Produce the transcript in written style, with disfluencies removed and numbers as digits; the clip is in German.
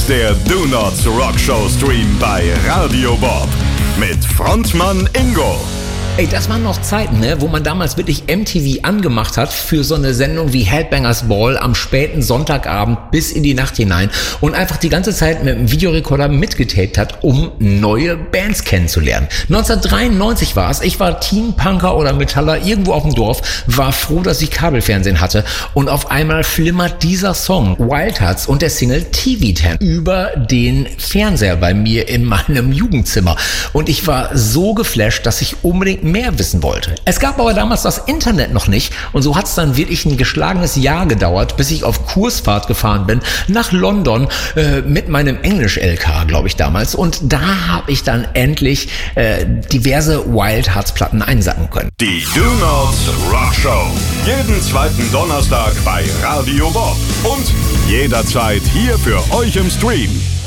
ist der Do Not Rock Show Stream bei Radio Bob mit Frontmann Ingo. Ey, das waren noch Zeiten, ne, wo man damals wirklich MTV angemacht hat für so eine Sendung wie Headbangers Ball am späten Sonntagabend bis in die Nacht hinein und einfach die ganze Zeit mit dem Videorekorder mitgetaped hat, um neue Bands kennenzulernen. 1993 war es. Ich war Teen-Punker oder Metaller irgendwo auf dem Dorf, war froh, dass ich Kabelfernsehen hatte und auf einmal flimmert dieser Song Wild Hearts und der Single TV10 über den Fernseher bei mir in meinem Jugendzimmer und ich war so geflasht, dass ich unbedingt mehr wissen wollte. Es gab aber damals das Internet noch nicht und so hat es dann wirklich ein geschlagenes Jahr gedauert, bis ich auf Kursfahrt gefahren bin nach London mit meinem Englisch-LK, glaube ich damals, und da habe ich dann endlich diverse Wild Hearts Platten einsacken können. Die Do Not Rock Show. Jeden zweiten Donnerstag bei Radio Bob und jederzeit hier für euch im Stream.